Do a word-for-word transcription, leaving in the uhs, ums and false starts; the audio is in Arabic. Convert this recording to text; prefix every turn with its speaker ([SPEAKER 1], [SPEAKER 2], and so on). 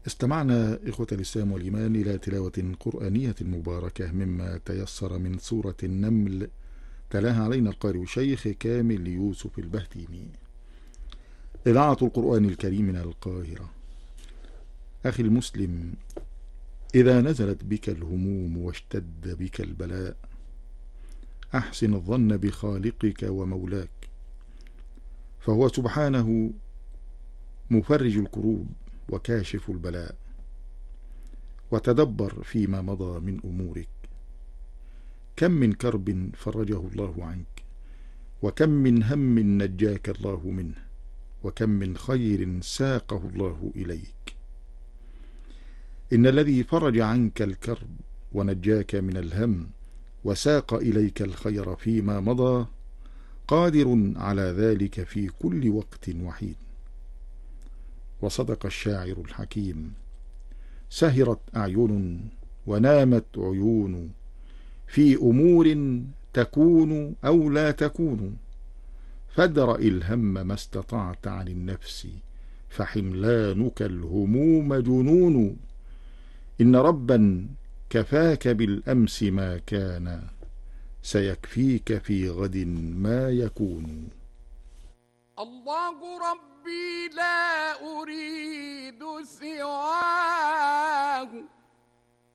[SPEAKER 1] استمعنا إخوة الإسلام والإيمان إلى تلاوة قرآنية مباركة مما تيسر من سورة النمل، تلاها علينا القارئ الشيخ كامل يوسف البهتيمي. إذاعة القرآن الكريم من القاهرة. أخي المسلم، إذا نزلت بك الهموم واشتد بك البلاء، أحسن الظن بخالقك ومولاك، فهو سبحانه مفرج الكروب وكاشف البلاء. وتدبر فيما مضى من أمورك، كم من كرب فرجه الله عنك، وكم من هم نجاك الله منه، وكم من خير ساقه الله إليك. إن الذي فرج عنك الكرب ونجاك من الهم وساق إليك الخير فيما مضى قادر على ذلك في كل وقت وحين. وصدق الشاعر الحكيم: سهرت أعين ونامت عيون في أمور تكون أو لا تكون، فادرأ الهم ما استطعت عن النفس، فحملانك الهموم جنون. إن ربا كفاك بالأمس ما كان، سيكفيك في غد ما يكون.
[SPEAKER 2] الله ربي لا أريد سواه،